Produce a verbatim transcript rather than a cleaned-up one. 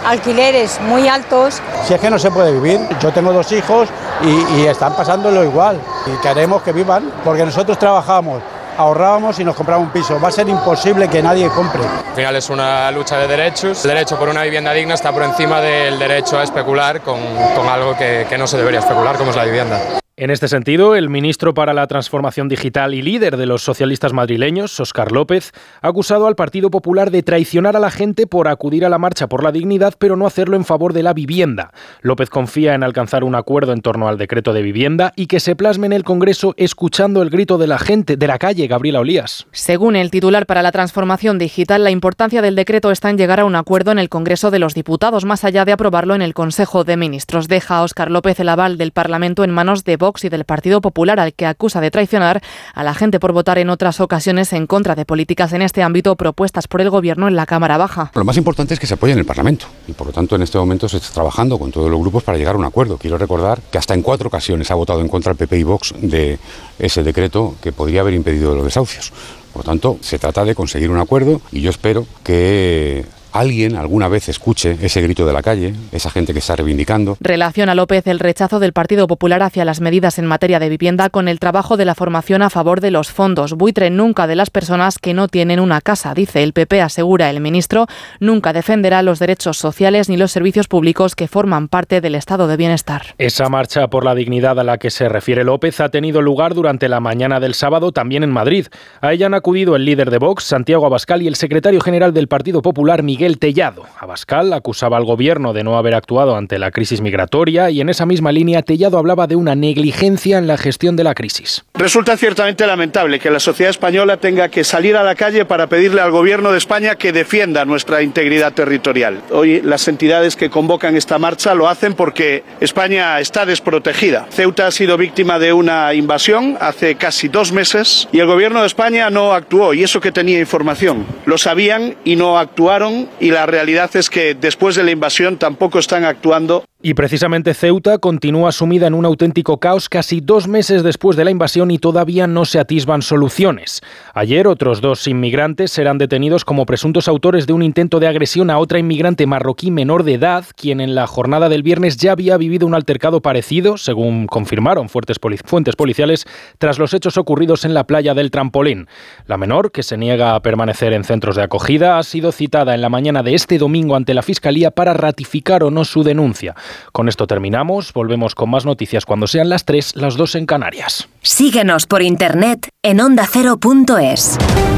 alquileres muy altos. Si es que no se puede vivir, yo tengo dos hijos y, y están pasándolo igual y queremos que vivan porque nosotros trabajamos, ahorrábamos y nos compramos un piso. Va a ser imposible que nadie compre. Al final es una lucha de derechos. El derecho por una vivienda digna está por encima del derecho a especular con, con algo que, que no se debería especular, como es la vivienda. En este sentido, el ministro para la Transformación Digital y líder de los socialistas madrileños, Óscar López, ha acusado al Partido Popular de traicionar a la gente por acudir a la marcha por la dignidad, pero no hacerlo en favor de la vivienda. López confía en alcanzar un acuerdo en torno al decreto de vivienda y que se plasme en el Congreso escuchando el grito de la gente de la calle. Gabriela Olías. Según el titular para la Transformación Digital, la importancia del decreto está en llegar a un acuerdo en el Congreso de los Diputados, más allá de aprobarlo en el Consejo de Ministros. Deja a Óscar López el aval del Parlamento en manos de Vox y del Partido Popular, al que acusa de traicionar a la gente por votar en otras ocasiones en contra de políticas en este ámbito propuestas por el Gobierno en la Cámara Baja. Lo más importante es que se apoye en el Parlamento y, por lo tanto, en este momento se está trabajando con todos los grupos para llegar a un acuerdo. Quiero recordar que hasta en cuatro ocasiones ha votado en contra el P P y Vox de ese decreto que podría haber impedido los desahucios. Por lo tanto, se trata de conseguir un acuerdo y yo espero que alguien alguna vez escuche ese grito de la calle, esa gente que está reivindicando. Relaciona López el rechazo del Partido Popular hacia las medidas en materia de vivienda con el trabajo de la formación a favor de los fondos. Buitre nunca de las personas que no tienen una casa, dice el P P, asegura el ministro. Nunca defenderá los derechos sociales ni los servicios públicos que forman parte del estado de bienestar. Esa marcha por la dignidad a la que se refiere López ha tenido lugar durante la mañana del sábado también en Madrid. A ella han acudido el líder de Vox, Santiago Abascal, y el secretario general del Partido Popular, Miguel Tellado. Abascal acusaba al gobierno de no haber actuado ante la crisis migratoria y en esa misma línea Tellado hablaba de una negligencia en la gestión de la crisis. Resulta ciertamente lamentable que la sociedad española tenga que salir a la calle para pedirle al gobierno de España que defienda nuestra integridad territorial. Hoy las entidades que convocan esta marcha lo hacen porque España está desprotegida. Ceuta ha sido víctima de una invasión hace casi dos meses y el gobierno de España no actuó, y eso que tenía información. Lo sabían y no actuaron. Y la realidad es que después de la invasión tampoco están actuando. Y precisamente Ceuta continúa sumida en un auténtico caos casi dos meses después de la invasión y todavía no se atisban soluciones. Ayer otros dos inmigrantes serán detenidos como presuntos autores de un intento de agresión a otra inmigrante marroquí menor de edad, quien en la jornada del viernes ya había vivido un altercado parecido, según confirmaron fuentes, poli- fuentes policiales, tras los hechos ocurridos en la playa del Trampolín. La menor, que se niega a permanecer en centros de acogida, ha sido citada en la mañana de este domingo ante la Fiscalía para ratificar o no su denuncia. Con esto terminamos, volvemos con más noticias cuando sean las tres, las dos en Canarias. Síguenos por internet en onda cero punto es.